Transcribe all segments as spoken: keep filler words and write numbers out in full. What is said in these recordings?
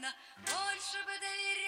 наверно, больше бы доверяли.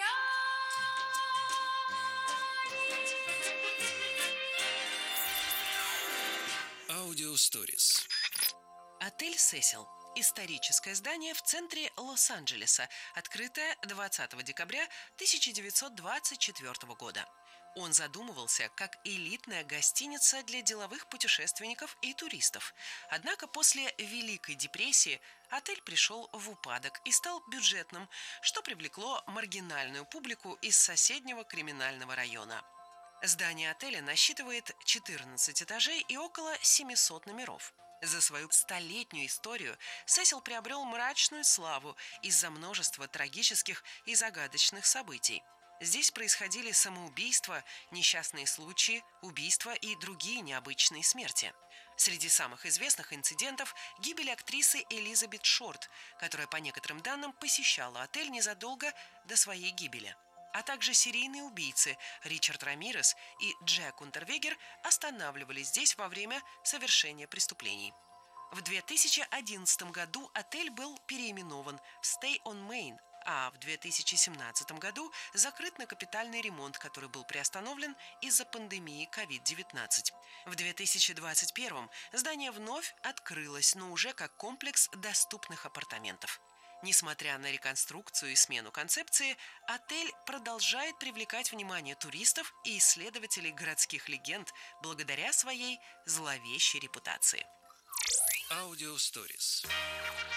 Аудиосторис. Отель «Сесил» – историческое здание в центре Лос-Анджелеса, открытое двадцатого декабря тысяча девятьсот двадцать четвёртого года. Он задумывался как элитная гостиница для деловых путешественников и туристов. Однако после Великой депрессии отель пришел в упадок и стал бюджетным, что привлекло маргинальную публику из соседнего криминального района. Здание отеля насчитывает четырнадцать этажей и около семисот номеров. За свою столетнюю историю Сесил приобрел мрачную славу из-за множества трагических и загадочных событий. Здесь происходили самоубийства, несчастные случаи, убийства и другие необычные смерти. Среди самых известных инцидентов – гибель актрисы Элизабет Шорт, которая, по некоторым данным, посещала отель незадолго до своей гибели. А также серийные убийцы Ричард Рамирес и Джек Унтервегер останавливались здесь во время совершения преступлений. В две тысячи одиннадцатом году отель был переименован в Stay on Main, а в две тысячи семнадцатом году закрыт на капитальный ремонт, который был приостановлен из-за пандемии ковид девятнадцать. В две тысячи двадцать первом здание вновь открылось, но уже как комплекс доступных апартаментов. Несмотря на реконструкцию и смену концепции, отель продолжает привлекать внимание туристов и исследователей городских легенд благодаря своей зловещей репутации. Аудиосторис.